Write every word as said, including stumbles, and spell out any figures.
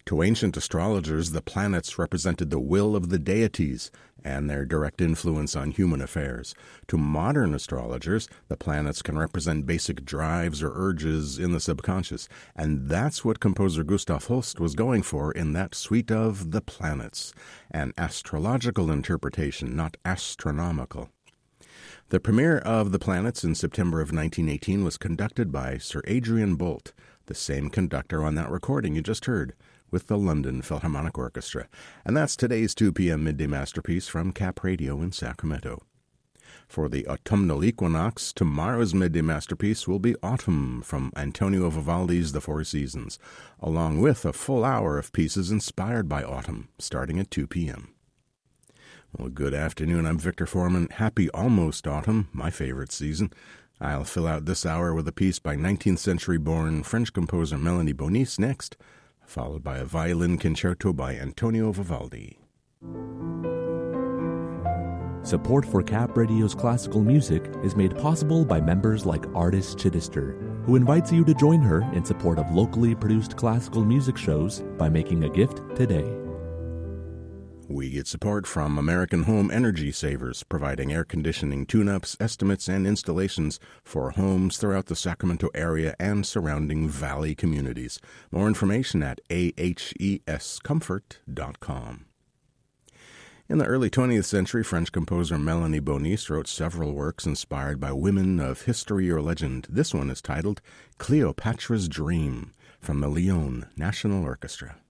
To ancient astrologers, the planets represented the will of the deities and their direct influence on human affairs. To modern astrologers, the planets can represent basic drives or urges in the subconscious, and that's what composer Gustav Holst was going for in that suite of The Planets, an astrological interpretation, not astronomical. The premiere of The Planets in September of nineteen eighteen was conducted by Sir Adrian Boult, the same conductor on that recording you just heard, with the London Philharmonic Orchestra. And that's today's two p.m. Midday Masterpiece from Cap Radio in Sacramento. For the autumnal equinox, tomorrow's Midday Masterpiece will be Autumn from Antonio Vivaldi's The Four Seasons, along with a full hour of pieces inspired by autumn, starting at two p.m. Well, good afternoon. I'm Victor Foreman. Happy almost autumn, my favorite season. I'll fill out this hour with a piece by nineteenth century-born French composer Melanie Bonis next, followed by a violin concerto by Antonio Vivaldi. Support for Cap Radio's classical music is made possible by members like Artist Chittister, who invites you to join her in support of locally produced classical music shows by making a gift today. We get support from American Home Energy Savers, providing air conditioning tune-ups, estimates, and installations for homes throughout the Sacramento area and surrounding valley communities. More information at a h e s comfort dot com. In the early twentieth century, French composer Melanie Bonis wrote several works inspired by women of history or legend. This one is titled Cleopatra's Dream from the Lyon National Orchestra.